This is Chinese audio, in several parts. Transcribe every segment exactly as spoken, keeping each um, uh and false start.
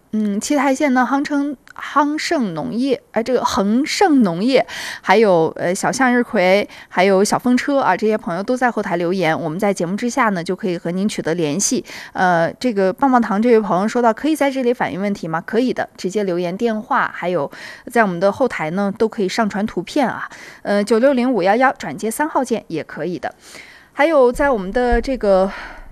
嗯，七台线呢，夯称夯盛农业，哎，这个恒盛农业，还有呃小向日葵，还有小风车啊，这些朋友都在后台留言，我们在节目之下呢就可以和您取得联系。呃，这个棒棒糖这位朋友说到，可以在这里反映问题吗？可以的，直接留言、电话，还有在我们的后台呢都可以上传图片啊。呃，九六零五幺幺转接三号键也可以的。还有在我们的这个，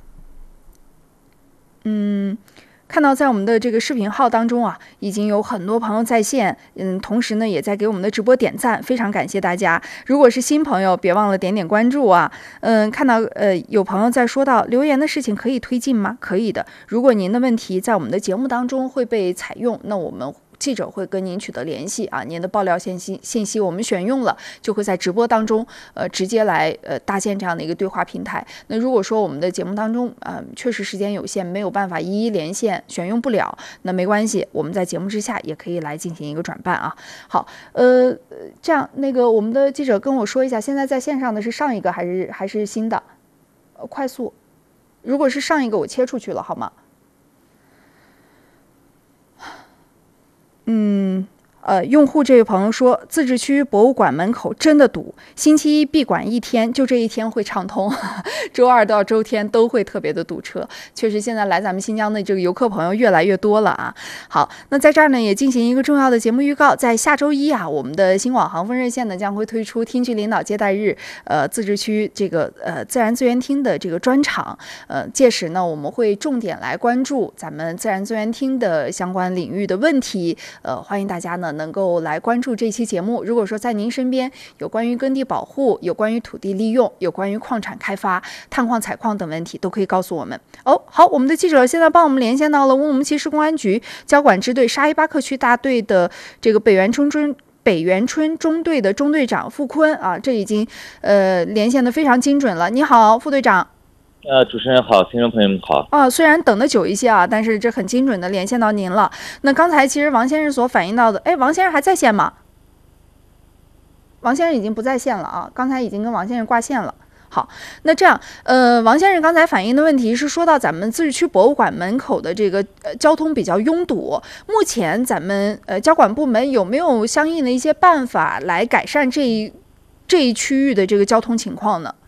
嗯。看到在我们的这个视频号当中啊，已经有很多朋友在线，嗯，同时呢也在给我们的直播点赞，非常感谢大家。如果是新朋友，别忘了点点关注啊。嗯，看到呃有朋友在说到留言的事情可以推进吗？可以的。如果您的问题在我们的节目当中会被采用，那我们记者会跟您取得联系啊，您的爆料信息信息我们选用了，就会在直播当中呃直接来呃搭建这样的一个对话平台。那如果说我们的节目当中呃确实时间有限，没有办法一一连线选用不了，那没关系，我们在节目之下也可以来进行一个转办啊。好，呃这样那个我们的记者跟我说一下，现在在线上的是上一个还是还是新的？呃快速，如果是上一个我切出去了好吗？嗯，呃，用户这位朋友说，自治区博物馆门口真的堵，星期一闭馆一天，就这一天会畅通，周二到周天都会特别的堵车。确实，现在来咱们新疆的这个游客朋友越来越多了啊。好，那在这儿呢，也进行一个重要的节目预告，在下周一啊，我们的新广航风热线呢将会推出厅区领导接待日，呃，自治区这个呃自然资源厅的这个专场，呃，届时呢，我们会重点来关注咱们自然资源厅的相关领域的问题。呃，欢迎大家呢能够来关注这期节目。如果说在您身边有关于耕地保护、有关于土地利用、有关于矿产开发、探矿采矿等问题，都可以告诉我们。哦，好，我们的记者现在帮我们连线到了乌鲁木齐市公安局交管支队沙依巴克区大队的这个北元村中北元村中队的中队长付坤啊，这已经呃连线的非常精准了。你好，副队长。 呃，主持人好，听众朋友们好。 啊，虽然等的久一些啊，但是这很精准的连线到您了。那刚才其实王先生所反映到的，哎，王先生还在线吗？王先生已经不在线了啊，刚才已经跟王先生挂线了。好，那这样，呃，王先生刚才反映的问题是说到咱们自治区博物馆门口的这个呃交通比较拥堵，目前咱们呃交管部门有没有相应的一些办法来改善这一这一区域的这个交通情况呢？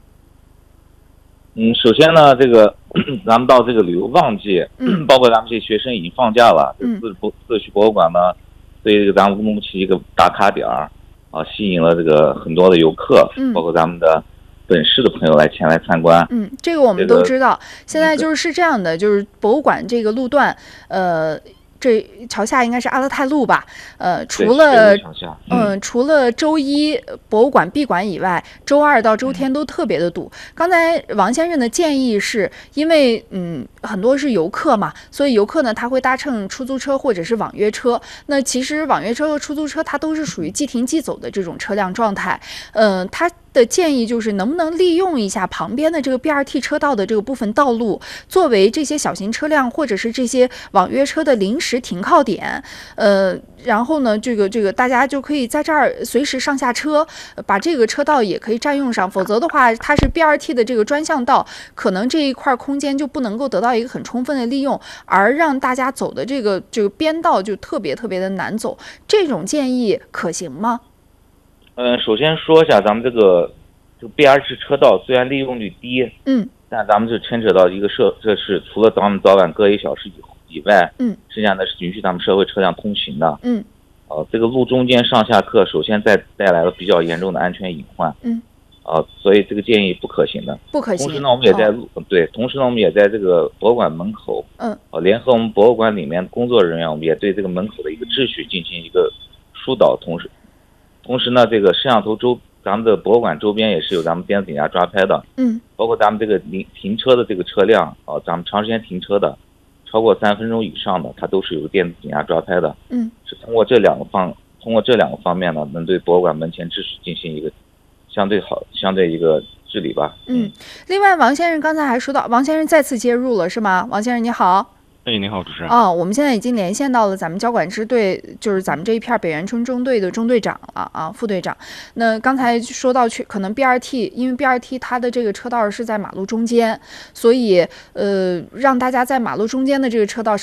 嗯，首先呢，这个咱们到这个旅游旺季，嗯、包括咱们这些学生已经放假了，嗯、自博自治区博物馆呢，对这个咱们乌鲁木齐一个打卡点儿啊，吸引了这个很多的游客，嗯、包括咱们的本市的朋友来前来参观。 嗯，这个我们都知道。这个、现在就是是这样的，就是博物馆这个路段，呃。这桥下应该是阿勒泰路吧？呃，除了嗯、呃，除了周一博物馆闭馆以外，周二到周天都特别的堵。刚才王先生的建议是，因为嗯很多是游客嘛，所以游客呢他会搭乘出租车或者是网约车。那其实网约车和出租车它都是属于即停即走的这种车辆状态。嗯、呃，它的建议就是能不能利用一下旁边的这个 B R T 车道的这个部分道路，作为这些小型车辆或者是这些网约车的临时停靠点，呃，然后呢，这个这个大家就可以在这儿随时上下车，把这个车道也可以占用上。否则的话，它是 B R T 的这个专项道，可能这一块空间就不能够得到一个很充分的利用，而让大家走的这个这个边道就特别特别的难走。这种建议可行吗？ 嗯，首先说一下，咱们这个这个 B R T 车道虽然利用率低，嗯，但咱们就牵扯到一个社，这是除了咱们早晚各一小时以以外，嗯，剩下的是允许咱们社会车辆通行的，嗯，呃，这个路中间上下客，首先带带来了比较严重的安全隐患，嗯，呃，所以这个建议不可行的， 不可行。 同时呢，我们也在路、哦、对，同时呢，我们也在这个博物馆门口，嗯，呃，联合我们博物馆里面工作人员，我们也对这个门口的一个秩序进行一个疏导，同时。同时呢，这个摄像头周，咱们的博物馆周边也是有咱们电子警察抓拍的，嗯，包括咱们这个停停车的这个车辆啊、呃，咱们长时间停车的，超过三分钟以上的，它都是有电子警察抓拍的，嗯，是通过这两个方，通过这两个方面呢，能对博物馆门前秩序进行一个相对好、相对一个治理吧。 嗯，另外，王先生刚才还说到，王先生再次接入了是吗？王先生你好。 哎，你好，主持人。 哦，我们现在已经连线到了咱们交管支队，就是咱们这一片北元村中队的中队长了啊，副队长。那刚才说到去，可能 B R T， 因为 B R T 它的这个车道是在马路中间，所以呃，让大家在马路中间的这个车道